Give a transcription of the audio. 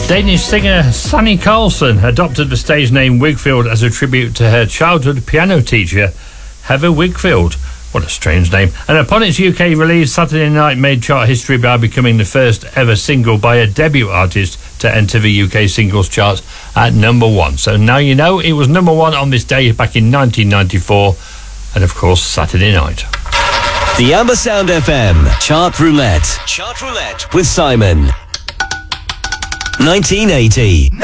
Danish singer Sanne Carlson adopted the stage name Wigfield as a tribute to her childhood piano teacher, Heather Wigfield. What a strange name. And upon its UK release, Saturday Night made chart history by becoming the first ever single by a debut artist to enter the UK singles charts at number 1. So now you know it was number 1 on this day back in 1994. And of course, Saturday Night. The Amber Sound FM Chart Roulette. Chart Roulette with Simon. 1980.